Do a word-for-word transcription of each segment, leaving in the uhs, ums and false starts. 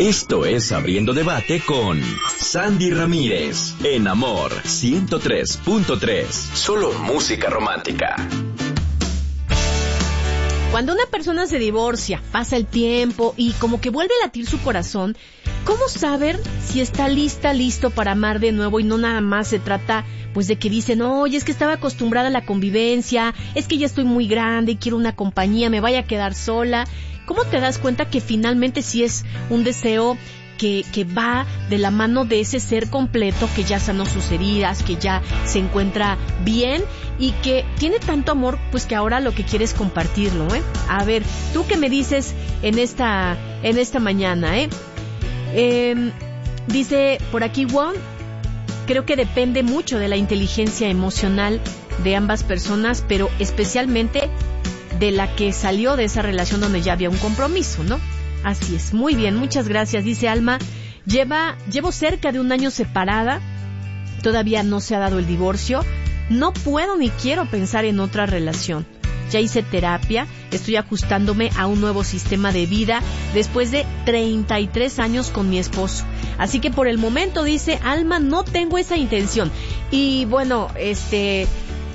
Esto es Abriendo Debate con Sandy Ramírez, en Amor ciento tres punto tres. Solo música romántica. Cuando una persona se divorcia, pasa el tiempo y como que vuelve a latir su corazón, ¿cómo saber si está lista, listo para amar de nuevo y no nada más se trata pues de que dicen, oye, es que estaba acostumbrada a la convivencia, es que ya estoy muy grande, quiero una compañía, me vaya a quedar sola? ¿Cómo te das cuenta que finalmente sí es un deseo que, que va de la mano de ese ser completo que ya sanó sus heridas, que ya se encuentra bien y que tiene tanto amor, pues que ahora lo que quiere es compartirlo, ¿eh? A ver, ¿tú qué me dices en esta, en esta mañana, eh? eh dice por aquí Juan, creo que depende mucho de la inteligencia emocional de ambas personas, pero especialmente de la que salió de esa relación donde ya había un compromiso, ¿no? Así es, muy bien, muchas gracias. Dice Alma, lleva, llevo cerca de un año separada, todavía no se ha dado el divorcio, no puedo ni quiero pensar en otra relación. Ya hice terapia, estoy ajustándome a un nuevo sistema de vida después de treinta y tres años con mi esposo. Así que por el momento, dice Alma, no tengo esa intención. Y bueno, este...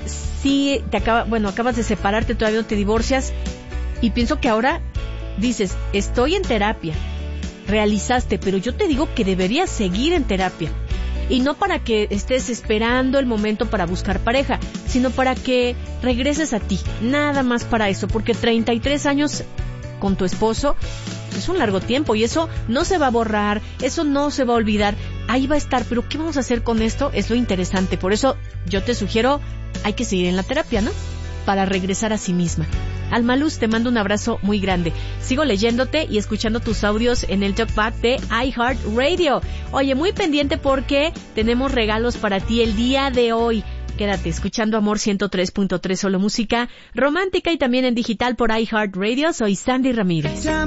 sí, te acaba, bueno, acabas de separarte, todavía no te divorcias, y pienso que ahora dices, estoy en terapia, realizaste, pero yo te digo que deberías seguir en terapia, y no para que estés esperando el momento para buscar pareja, sino para que regreses a ti, nada más para eso, porque treinta y tres años con tu esposo es un largo tiempo, y eso no se va a borrar, eso no se va a olvidar, ahí va a estar, pero ¿qué vamos a hacer con esto? Es lo interesante, por eso yo te sugiero, hay que seguir en la terapia, ¿no? Para regresar a sí misma. Alma Luz, te mando un abrazo muy grande. Sigo leyéndote y escuchando tus audios en el Talkback de iHeartRadio. Oye, muy pendiente porque tenemos regalos para ti el día de hoy. Quédate escuchando Amor ciento tres punto tres, solo música romántica y también en digital por iHeartRadio. Soy Sandy Ramírez.